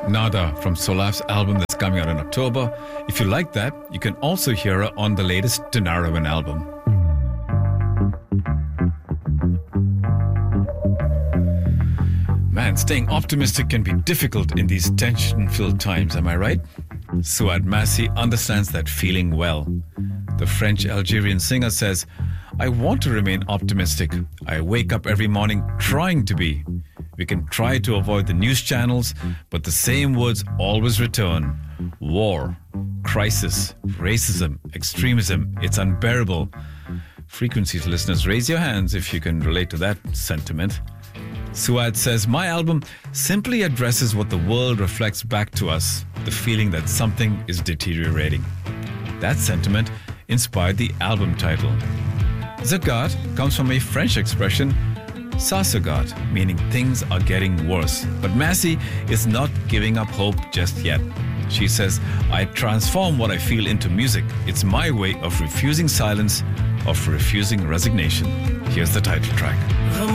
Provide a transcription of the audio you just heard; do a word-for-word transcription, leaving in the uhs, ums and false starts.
Nada from Solaf's album that's coming out in October. If you like that, you can also hear her on the latest Tinariwen album. Man, staying optimistic can be difficult in these tension-filled times, am I right? Suad Massi understands that feeling well. The French-Algerian singer says, I want to remain optimistic. I wake up every morning trying to be. We can try to avoid the news channels, but the same words always return. War, crisis, racism, extremism, it's unbearable. Frequencies listeners, raise your hands if you can relate to that sentiment. Suad says, my album simply addresses what the world reflects back to us, the feeling that something is deteriorating. That sentiment inspired the album title. Zagat comes from a French expression, ça se gâte, meaning things are getting worse. But Massi is not giving up hope just yet. She says, I transform what I feel into music. It's my way of refusing silence, of refusing resignation. Here's the title track.